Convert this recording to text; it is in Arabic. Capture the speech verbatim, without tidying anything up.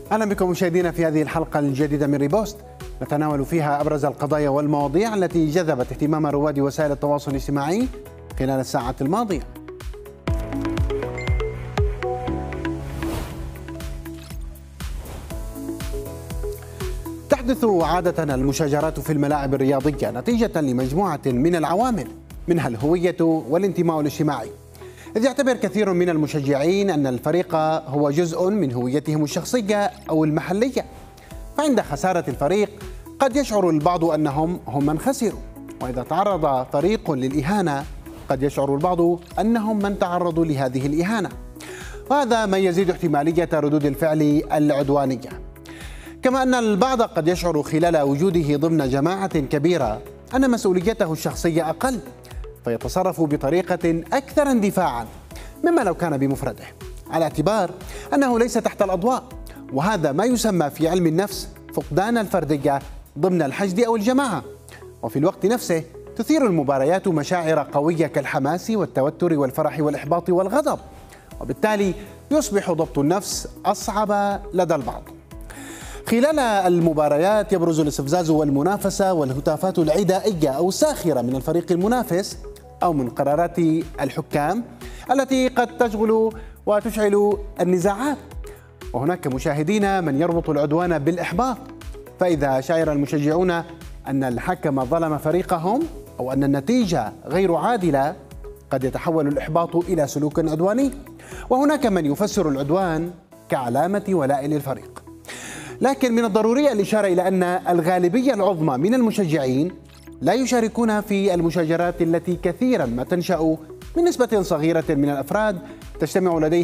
أهلا بكم مشاهدينا في هذه الحلقة الجديدة من ريبوست، نتناول فيها أبرز القضايا والمواضيع التي جذبت اهتمام رواد وسائل التواصل الاجتماعي خلال الساعة الماضية. تحدث عادة المشاجرات في الملاعب الرياضية نتيجة لمجموعة من العوامل، منها الهوية والانتماء الاجتماعي، إذ يعتبر كثير من المشجعين أن الفريق هو جزء من هويتهم الشخصية أو المحلية، فعند خسارة الفريق قد يشعر البعض أنهم هم من خسروا، وإذا تعرض فريق للإهانة قد يشعر البعض أنهم من تعرضوا لهذه الإهانة، وهذا ما يزيد احتمالية ردود الفعل العدوانية. كما أن البعض قد يشعر خلال وجوده ضمن جماعة كبيرة أن مسؤوليته الشخصية أقل، فيتصرف بطريقة أكثر اندفاعا مما لو كان بمفرده، على اعتبار أنه ليس تحت الأضواء، وهذا ما يسمى في علم النفس فقدان الفردية ضمن الحشد أو الجماعة. وفي الوقت نفسه تثير المباريات مشاعر قوية كالحماس والتوتر والفرح والإحباط والغضب، وبالتالي يصبح ضبط النفس أصعب لدى البعض. خلال المباريات يبرز الاستفزاز والمنافسة والهتافات العدائية أو الساخرة من الفريق المنافس أو من قرارات الحكام التي قد تشغل وتشعل النزاعات. وهناك مشاهدين من يربط العدوان بالإحباط، فإذا شعر المشجعون أن الحكم ظلم فريقهم أو أن النتيجة غير عادلة قد يتحول الإحباط إلى سلوك عدواني. وهناك من يفسر العدوان كعلامة ولاء للفريق، لكن من الضروري الإشارة إلى أن الغالبية العظمى من المشجعين لا يشاركون في المشاجرات التي كثيرا ما تنشأ من نسبة صغيرة من الأفراد تجتمع لديهم